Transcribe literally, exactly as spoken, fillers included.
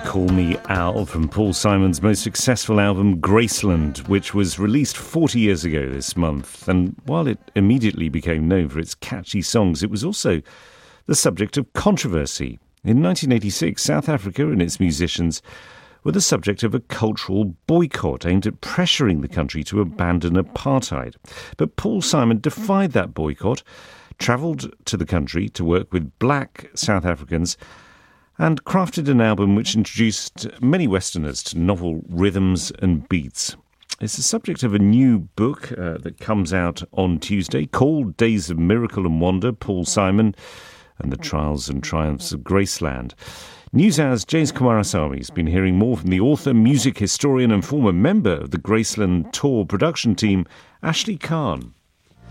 Call Me Al from Paul Simon's most successful album Graceland, which was released forty years ago this month. And while it immediately became known for its catchy songs, it was also the subject of controversy. In nineteen eighty-six, South Africa and its musicians were the subject of a cultural boycott aimed at pressuring the country to abandon apartheid. But Paul Simon defied that boycott, travelled to the country to work with black South Africans, and crafted an album which introduced many Westerners to novel rhythms and beats. It's the subject of a new book uh, that comes out on Tuesday called Days of Miracle and Wonder, Paul Simon and the Trials and Triumphs of Graceland. NewsHour's James Kumarasamy has been hearing more from the author, music historian and former member of the Graceland Tour production team, Ashley Kahn.